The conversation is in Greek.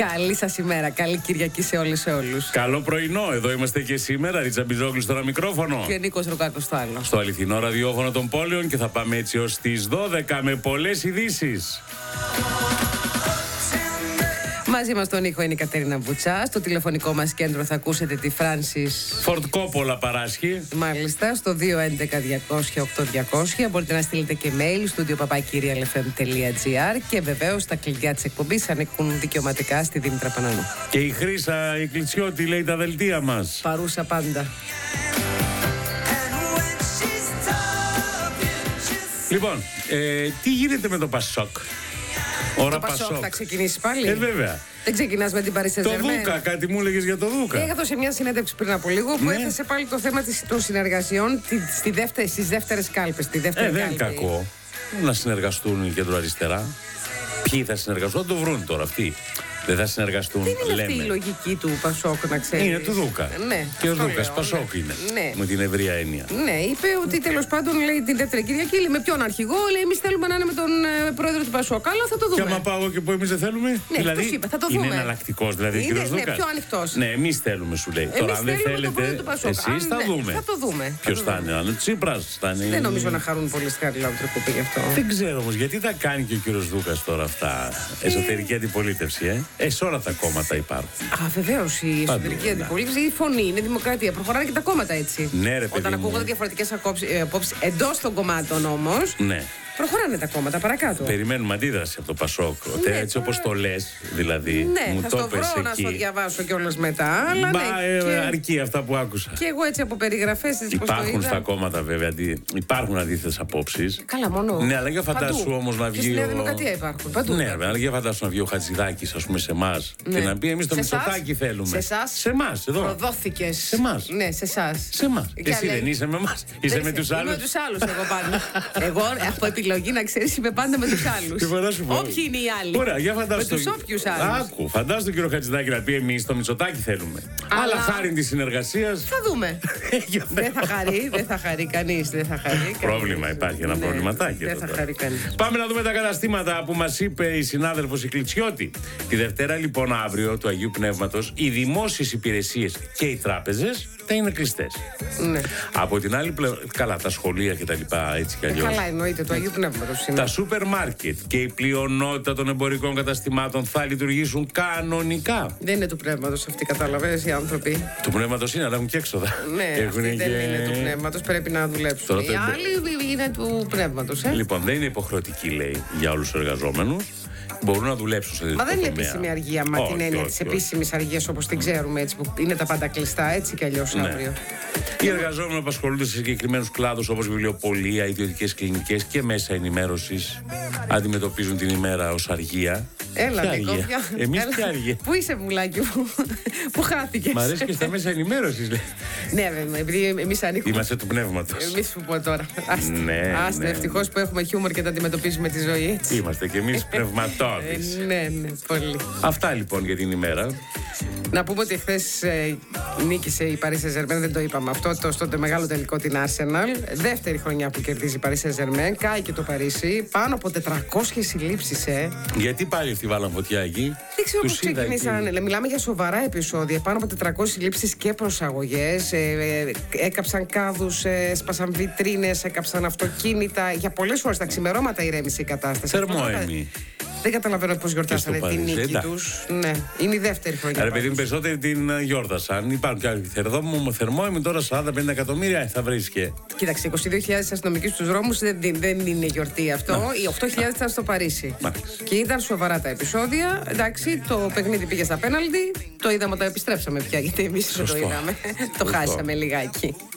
Καλή σας ημέρα, καλή Κυριακή σε όλες σε όλους. Καλό πρωινό, εδώ είμαστε και σήμερα. Ρίτσα Μπιζόγλου στο ένα μικρόφωνο. Και Νίκος Ρουκάκος στο άλλο. Στο αληθινό ραδιόφωνο των πόλεων και θα πάμε έτσι ως τις 12 με πολλές ειδήσεις. Μαζί μας στον ήχο είναι η Κατερίνα Βουτσά. Στο τηλεφωνικό μας κέντρο θα ακούσετε τη Φράνσις Φορτ Κόπολα παράσχει. Μάλιστα, στο 211-200-8200. Μπορείτε να στείλετε και mail στο studio@kyrialfm.gr. Και βεβαίως τα κλειδιά της εκπομπής ανήκουν δικαιωματικά στη Δήμητρα Πανανού. Και η Χρύσα η Κλιτσιώτη λέει τα δελτία μας. Παρούσα πάντα. Λοιπόν, τι γίνεται με το Πασόκ? Το Πασόκ θα ξεκινήσει πάλι. Βέβαια. Δεν ξεκινάς με την Paris Saint-Germain. Το Δούκα, κάτι μου έλεγες για το Δούκα. Έγραφα σε μια συνέντευξη πριν από λίγο που έθεσε πάλι το θέμα των συνεργασιών στις δεύτερες κάλπες. Δεν είναι κακό να συνεργαστούν οι κεντροαριστερά. Ποιοι θα συνεργαστούν, θα το βρουν τώρα αυτοί. Δεν θα συνεργαστούν. Δεν είναι αυτή η λογική του Πασόκ, να ξέρει. Είναι του Δούκα. Ναι, και ο Δούκας Πασόκ είναι. Ναι. Με την ευρεία έννοια. Ναι, είπε ότι τέλος πάντων λέει την δεύτερη Κυριακή, λέει, με ποιον αρχηγό, λέει εμείς θέλουμε να είναι με τον πρόεδρο του Πασόκ. Αλλά θα το δούμε. Και άμα πάω και πω εμείς δεν θέλουμε. Ναι, δηλαδή είπε, θα το δούμε. Είναι εναλλακτικός δηλαδή ο κ. Δούκας. Ναι, πιο ανοιχτός. Ναι, εμείς θέλουμε, σου λέει. Τώρα αν δεν θέλετε, εσείς θα δούμε. Θα το δούμε. Ποιος θα είναι, αν είναι Τσίπρας, θα είναι. Δεν νομίζω να χαρούν πολύ στη Χαριλάου Τρικούπη γι' αυτό. Δεν ξέρω όμως γιατί τα κάνει και ο κ. Δούκας τώρα αυτά. Εσωτερική αντιπολίτευση, σε όλα τα κόμματα υπάρχουν. Α, βεβαίως η εσωτερική αντιπολίτευση, η φωνή, είναι δημοκρατία. Προχωράνε και τα κόμματα έτσι. Ναι, ρε παιδί. Όταν ακούγονται διαφορετικές απόψεις εντός των κομμάτων όμως. Ναι. Προχωράνε τα κόμματα παρακάτω. Περιμένουμε αντίδραση από το Πασόκ. Ναι, έτσι όπως το λες, δηλαδή. Ναι, μου θα το στο βρω πες να εκεί. στο διαβάσω κιόλας μετά. Αλλά αρκεί αυτά που άκουσα. Και εγώ έτσι από περιγραφές. Υπάρχουν στα κόμματα βέβαια. Υπάρχουν αντίθετες απόψεις. Καλά, μόνο. Ναι, αλλά για φαντάσου όμως να βγει. Στη Νέα Δημοκρατία υπάρχουν. Παντού. Ναι, αλλά για φαντάσου να βγει ο Χατζηδάκης, ας πούμε, σε εμάς και να πει εμείς το Μητσοτάκη θέλουμε. Σε εσάς. Σε εμάς, εδώ. Προδόθηκες. Σε εμάς. Ναι, σε εσάς. Σε εμάς. Εσύ δεν είσαι με εμάς. Είσαι με τους άλλους. Είμαι με τους άλλους εγώ πάντα. Εγώ από επιλογή να ξέρεις είμαι πάντα με τους άλλους. Όποιοι είναι οι άλλοι. Ωραία, για φαντάσου. Με τους όποιους άλλους. Άκου, φαντάσου τον κύριο Χατζηδάκη να πει εμείς το Μητσοτάκη θέλουμε. Αλλά χάρη της συνεργασίας. Θα δούμε. Δεν θα χαρεί κανείς. Πρόβλημα υπάρχει, ένα προβληματάκι. Δεν θα χαρεί κανείς. Πάμε να δούμε τα καταστήματα που μας είπε η συνάδελφος η Κλιτσιώτη. Τη Δευτέρα λοιπόν αύριο του Αγίου Πνεύματος οι δημόσιες υπηρεσίες και οι τράπεζες θα είναι κλειστές. Ναι. Από την άλλη πλευρά, καλά, τα σχολεία και τα λοιπά, έτσι κι αλλιώς. Καλά, εννοείται, το Αγίου Πνεύματος είναι. Τα σούπερ μάρκετ και η πλειονότητα των εμπορικών καταστημάτων θα λειτουργήσουν κανονικά. Δεν είναι του πνεύματος αυτοί, κατάλαβες, οι άνθρωποι. Του πνεύματος είναι, αλλά έχουν και έξοδα. Ναι, αυτοί δεν είναι του πνεύματος, πρέπει να δουλέψουν. Οι άλλοι είναι του πνεύματος. Λοιπόν, δεν είναι υποχρεωτική, λέει, για όλους τους εργαζόμενους. Μπορούν να δουλέψουν σε Μα δεν είναι επίσημη αργία, μα την έννοια της επίσημης αργίας όπως την ξέρουμε, έτσι, που είναι τα πάντα κλειστά, έτσι κι αλλιώς αύριο. Οι εργαζόμενοι απασχολούνται σε συγκεκριμένους κλάδους όπως βιβλιοπωλεία, ιδιωτικές κλινικές και μέσα ενημέρωσης αντιμετωπίζουν την ημέρα ως αργία. Έλα, Νίκο. Εμείς ποια αργία? Πού είσαι, βουλάκι μου, που χάθηκες? Μ' αρέσει και στα μέσα ενημέρωσης, λέει. Ναι, βέβαια, επειδή εμείς ανήκουμε. Είμαστε του πνεύματος. Εμείς που πω τώρα. Ναι. Ευτυχώς που έχουμε χιούμορ και τα αντιμετωπίζουμε τη ζωή έτσι. Είμαστε κι εμείς πνευματώδεις. Ναι, πολύ. Αυτά λοιπόν για την ημέρα. Να πούμε ότι χθες νίκησε η Paris Saint-Germain, δεν το είπαμε αυτό, στο μεγάλο τελικό την Arsenal. Δεύτερη χρονιά που κερδίζει η Paris Saint-Germain, κάει και το Παρίσι. Πάνω από 400 συλλήψεις, Γιατί πάλι αυτοί βάλαν φωτιά εκεί? Δεν ξέρω πώς ξεκινήσαν. Μιλάμε για σοβαρά επεισόδια. Πάνω από 400 συλλήψεις και προσαγωγές. Έκαψαν κάδους, σπάσαν βιτρίνες, έκαψαν αυτοκίνητα. Για πολλές ώρες τα ξημερώματα ηρέμησε η κατάσταση. Θερμόαιμοι. Δεν καταλαβαίνω πώς γιορτάσανε την νίκη τους. Ναι, είναι η δεύτερη χρονιά. Άρα, παιδί μου, περισσότεροι την γιόρτασαν. Υπάρχουν και άλλοι θερμόαιμοι τώρα 40-50 εκατομμύρια θα βρίσκε. Κοίταξε, 22.000 αστυνομικοί στους δρόμους δεν είναι γιορτή αυτό. Οι 8.000 ήταν στο Παρίσι. Και ήταν σοβαρά τα επεισόδια. Εντάξει, το παιχνίδι πήγε στα πέναλτι. Το είδαμε, το επιστρέψαμε πια γιατί εμείς δεν το είδαμε. Το χάσαμε λιγάκι.